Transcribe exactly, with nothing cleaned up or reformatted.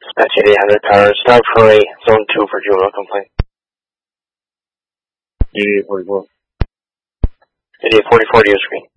Dispatch eighty-eight hundred tower, stop for a zone two for juvenile complaint. eighty-eight forty-four. eighty-eight forty-four to your screen.